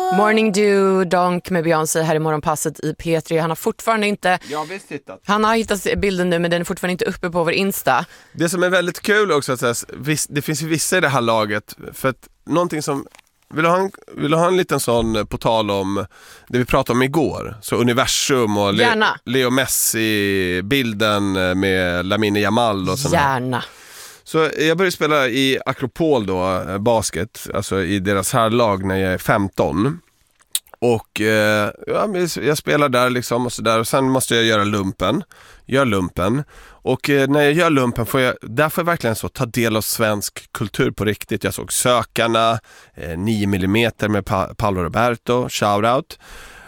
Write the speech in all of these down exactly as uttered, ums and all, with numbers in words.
Morning Dew, Donk med Beyoncé här i morgonpasset i P tre. Han har fortfarande inte... Jag har visst hittat. Han har hittat bilden nu, men den är fortfarande inte uppe på vår Insta. Det som är väldigt kul också, att säga, det finns ju vissa i det här laget, för att någonting som... Vill du, ha en, vill du ha en liten sån på tal om det vi pratade om igår? Så universum och Le, Leo Messi-bilden med Lamine Yamal och sånt. Gärna. Så jag började spela i Akropol då, basket, alltså i deras här lag när jag är femton. Och eh, ja, jag spelar där liksom och sådär. Och sen måste jag göra lumpen. Gör lumpen. Och eh, när jag gör lumpen får jag, där får jag verkligen så ta del av svensk kultur på riktigt. Jag såg Sökarna, eh, nio millimeter med pa- Paolo Roberto, shoutout.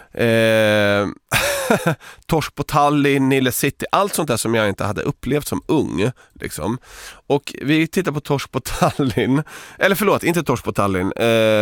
Eh, Torsk på Tallinn, Nile City, allt sånt där som jag inte hade upplevt som ung liksom. Och vi tittar på Torsk på Tallinn, eller förlåt, inte Torsk på Tallinn,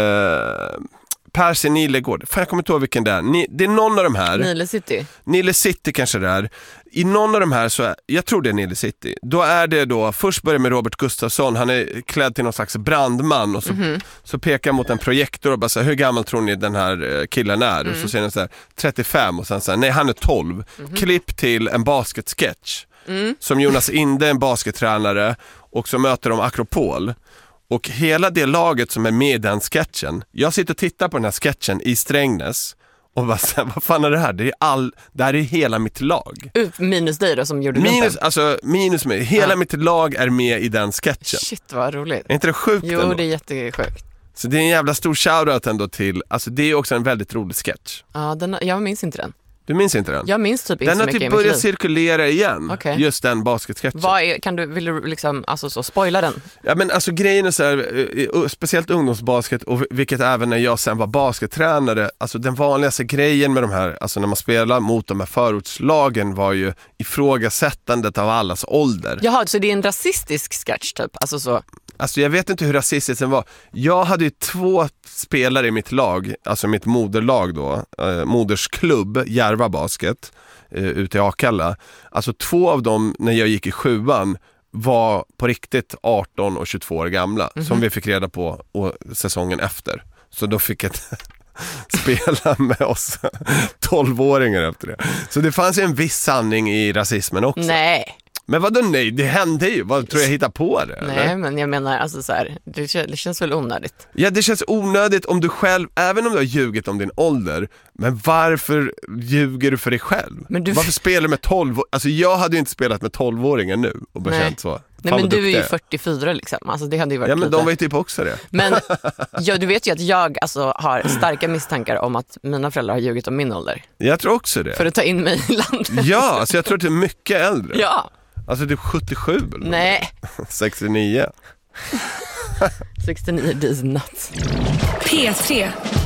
eh, Percy Nilegård, fan jag kommer inte ihåg vilken det är. Ni, det är någon av de här. Nile City. Nile City kanske det är. I någon av de här så är, jag tror det är Nile City. Då är det då, först börjar med Robert Gustafsson. Han är klädd till någon slags brandman. Och så, mm-hmm. så pekar mot en projektor och bara så här, hur gammal tror ni den här killen är? Mm. Och så säger han så här, trettiofem. Och sen så här, nej han är tolv. Mm-hmm. Klipp till en basketsketch. Mm. Som Jonas Inde, en baskettränare. Och så möter de Akropol. Och hela det laget som är med i den sketchen, jag sitter och tittar på den här sketchen i Strängnäs och bara så här, vad fan är det här? Det är all, det här är hela mitt lag. Minus dig då som gjorde minus, lumpen. alltså minus mig. Hela ja. mitt lag är med i den sketchen. Shit vad roligt. Är inte det sjukt Jo, ändå? Det är jättesjukt. Så det är en jävla stor shoutout ändå till, alltså det är också en väldigt rolig sketch. Ja, den, jag minns inte den. Du minns inte den? Jag minns typ inte den så mycket i Den mitt har liv. typ börjat cirkulera igen. Okay. Just den basketsketchen. Vad är, kan du, vill du liksom, alltså så, spoila den? Ja men alltså grejen är så här, speciellt ungdomsbasket och vilket även när jag sen var baskettränare, alltså den vanligaste grejen med de här, alltså när man spelar mot de här förortslagen var ju ifrågasättandet av allas ålder. Jaha, så det är en rasistisk sketch typ, alltså så. Alltså jag vet inte hur rasistiskt den var. Jag hade ju två spelare i mitt lag, alltså mitt moderlag då, eh, modersklubb, Järva Basket, eh, ute i Akalla. Alltså två av dem när jag gick i sjuan var på riktigt arton och tjugotvå år gamla, mm-hmm. som vi fick reda på och, säsongen efter. Så då fick jag spela med oss tolvåringar efter det. Så det fanns ju en viss sanning i rasismen också. Nej. Men vadå nej, det hände ju. Vad tror jag hittar på det? Nej, eller? Men jag menar alltså så här, det, kän- det känns väl onödigt. Ja, det känns onödigt om du själv, även om du har ljugit om din ålder. Men varför ljuger du för dig själv? Men du... Varför spelar du med tolv? Alltså jag hade ju inte spelat med tolvåringar nu och bara känt så. Nej, men du är ju fyrtiofyra liksom. Alltså det hade ju varit ja, men lite... de var ju typ också det. Men ja, du vet ju att jag alltså, har starka misstankar om att mina föräldrar har ljugit om min ålder. Jag tror också det. För att ta in mig i landet. Ja, alltså jag tror att du är mycket äldre. Ja. Alltså det är sjuttiosju eller nej. sextionio. sextionio, det är nuts. P tre.